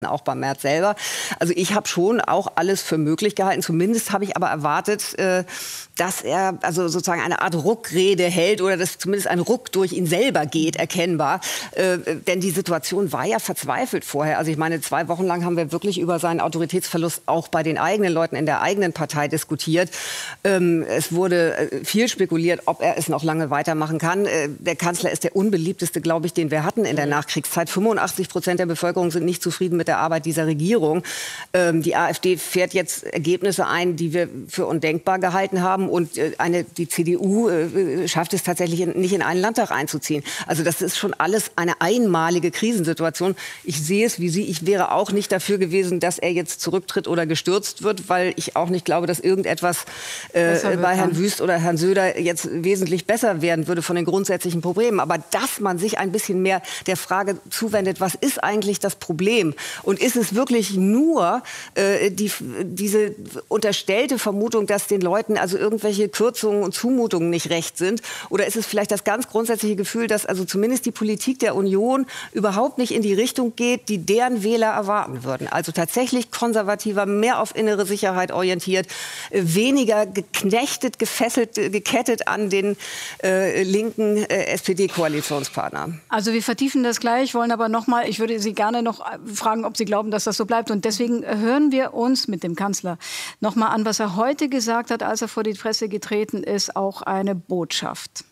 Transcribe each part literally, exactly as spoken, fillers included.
auch bei Merz selber. Also ich habe schon auch alles für möglich gehalten. Zumindest habe ich aber erwartet, äh, dass er also sozusagen eine Art Ruckrede hält oder dass zumindest ein Ruck durch ihn selber geht, erkennbar. Äh, denn die Situation war ja verzweifelt vorher. Also ich meine, zwei Wochen lang haben wir wirklich über seinen Autoritätsverlust auch bei den eigenen Leuten in der eigenen Partei diskutiert. Ähm, es wurde viel spekuliert, ob er es noch lange weitermachen kann. Äh, der Kanzler ist der unbeliebteste, glaube ich, den wir hatten in der Nachkriegszeit. fünfundachtzig Prozent der Bevölkerung sind nicht zufrieden mit der Arbeit dieser Regierung. Ähm, die AfD fährt jetzt Ergebnisse ein, die wir für undenkbar gehalten haben. Und äh, eine, die C D U äh, schafft es tatsächlich in, nicht in einen Landtag einzuziehen. Also das ist schon alles eine einmalige Krisensituation. Ich sehe es wie Sie. Ich wäre auch nicht dafür gewesen, dass er jetzt zurücktritt oder gestürzt wird, weil ich auch nicht glaube, dass irgendetwas äh, bei Herrn Wüst oder Herrn Söder jetzt wesentlich besser werden würde von den grundsätzlichen Problemen. Aber dass man sich ein bisschen mehr der Frage zuwendet, was ist eigentlich das Problem? Und ist es wirklich nur äh, die, diese unterstellte Vermutung, dass den Leuten also irgendwelche Kürzungen und Zumutungen nicht recht sind? Oder ist es vielleicht das ganz grundsätzliche Gefühl, dass also zumindest die Politik der Union überhaupt nicht in die Richtung geht, die deren Wähler erwarten würden? Also tatsächlich konservativer, mehr auf innere Sicherheit orientiert, äh, weniger geknechtet, gefesselt, äh, gekettet an den äh, linken äh, S P D-Koalitionspartner. Also wir vertiefen das gleich, wollen aber noch mal, ich würde Sie gerne noch fragen, ob Sie glauben, dass das so bleibt. Und deswegen hören wir uns mit dem Kanzler noch mal an, was er heute gesagt hat, als er vor die Presse getreten ist, auch eine Botschaft.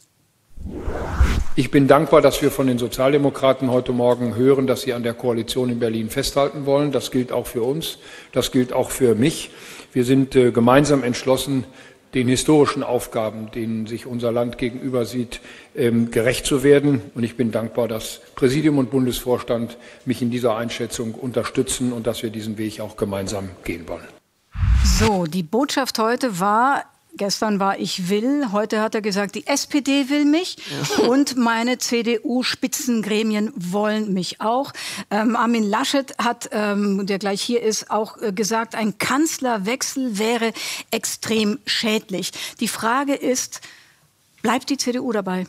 Ich bin dankbar, dass wir von den Sozialdemokraten heute Morgen hören, dass sie an der Koalition in Berlin festhalten wollen. Das gilt auch für uns, das gilt auch für mich. Wir sind äh, gemeinsam entschlossen, den historischen Aufgaben, denen sich unser Land gegenüber sieht, ähm, gerecht zu werden. Und ich bin dankbar, dass Präsidium und Bundesvorstand mich in dieser Einschätzung unterstützen und dass wir diesen Weg auch gemeinsam gehen wollen. So, die Botschaft heute war, gestern war ich will, heute hat er gesagt, die S P D will mich ja. und meine C D U-Spitzengremien wollen mich auch. Ähm, Armin Laschet hat, ähm, der gleich hier ist, auch äh, gesagt, ein Kanzlerwechsel wäre extrem schädlich. Die Frage ist, bleibt die C D U dabei?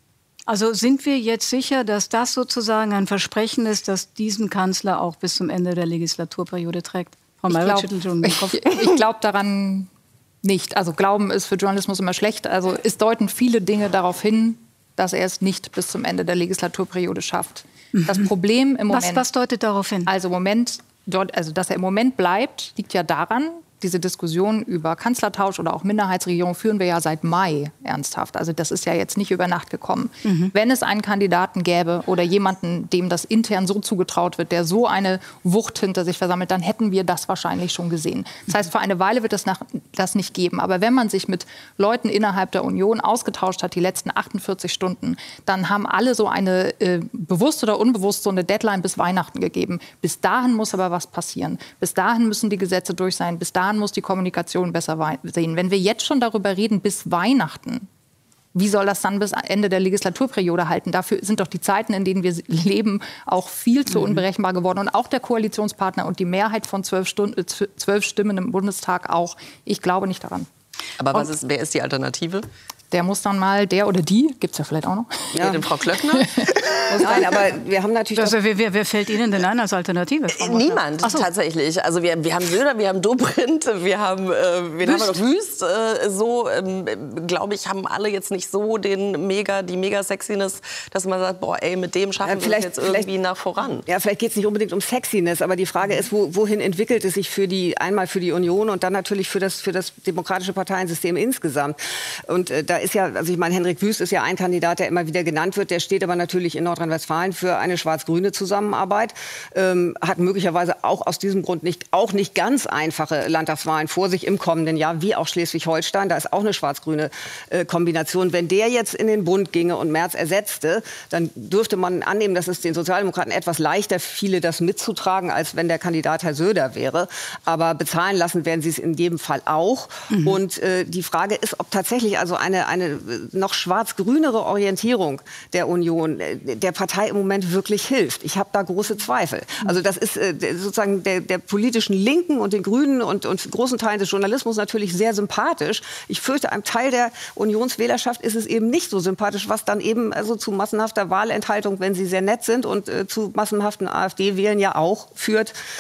Also sind wir jetzt sicher, dass das sozusagen ein Versprechen ist, das diesen Kanzler auch bis zum Ende der Legislaturperiode trägt? Frau Maywald schüttelt schon den Kopf. Ich, ich glaube daran nicht. Also Glauben ist für Journalismus immer schlecht. Also es deuten viele Dinge darauf hin, dass er es nicht bis zum Ende der Legislaturperiode schafft. Mhm. Das Problem im Moment... Was, was deutet darauf hin? Also, Moment, dort, also dass er im Moment bleibt, liegt ja daran, diese Diskussion über Kanzlertausch oder auch Minderheitsregierung führen wir ja seit Mai ernsthaft. Also das ist ja jetzt nicht über Nacht gekommen. Mhm. Wenn es einen Kandidaten gäbe oder jemanden, dem das intern so zugetraut wird, der so eine Wucht hinter sich versammelt, dann hätten wir das wahrscheinlich schon gesehen. Das heißt, für eine Weile wird es das nicht geben. Aber wenn man sich mit Leuten innerhalb der Union ausgetauscht hat, die letzten achtundvierzig Stunden, dann haben alle so eine, äh, bewusst oder unbewusst, so eine Deadline bis Weihnachten gegeben. Bis dahin muss aber was passieren. Bis dahin müssen die Gesetze durch sein. Bis dahin muss die Kommunikation besser sehen. Wenn wir jetzt schon darüber reden, bis Weihnachten, wie soll das dann bis Ende der Legislaturperiode halten? Dafür sind doch die Zeiten, in denen wir leben, auch viel zu unberechenbar geworden. Und auch der Koalitionspartner und die Mehrheit von zwölf, Stunden, zwölf Stimmen im Bundestag auch. Ich glaube nicht daran. Aber was ist, wer ist die Alternative? Der muss dann mal, der oder die, gibt es ja vielleicht auch noch. Ja, den Frau Klöckner? Nein, aber wir haben natürlich... Also, wer, wer fällt Ihnen denn ein als Alternative? Niemand, so. tatsächlich. Also wir, wir haben Söder, wir haben Dobrindt, wir haben, äh, wen haben wir noch? Wüst. Äh, so, ähm, glaube ich, haben alle jetzt nicht so den mega, die Mega-Sexiness, dass man sagt, boah, ey, mit dem schaffen ja, wir jetzt irgendwie nach voran. Ja, vielleicht geht es nicht unbedingt um Sexiness, aber die Frage ist, wo, wohin entwickelt es sich für die, einmal für die Union und dann natürlich für das, für das demokratische Parteiensystem insgesamt. Und äh, da ist ja, also ich meine, Hendrik Wüst ist ja ein Kandidat, der immer wieder genannt wird. Der steht aber natürlich in Nordrhein-Westfalen für eine schwarz-grüne Zusammenarbeit. Ähm, hat möglicherweise auch aus diesem Grund nicht, auch nicht ganz einfache Landtagswahlen vor sich im kommenden Jahr, wie auch Schleswig-Holstein. Da ist auch eine schwarz-grüne äh, Kombination. Wenn der jetzt in den Bund ginge und Merz ersetzte, dann dürfte man annehmen, dass es den Sozialdemokraten etwas leichter fiele, das mitzutragen, als wenn der Kandidat Herr Söder wäre. Aber bezahlen lassen werden sie es in jedem Fall auch. Mhm. Und äh, die Frage ist, ob tatsächlich also eine, eine noch schwarz-grünere Orientierung der Union der Partei im Moment wirklich hilft. Ich habe da große Zweifel. Also das ist äh, sozusagen der, der politischen Linken und den Grünen und, und großen Teilen des Journalismus natürlich sehr sympathisch. Ich fürchte, einem Teil der Unionswählerschaft ist es eben nicht so sympathisch, was dann eben also zu massenhafter Wahlenthaltung, wenn sie sehr nett sind, und äh, zu massenhaften AfD-Wählen ja auch führt,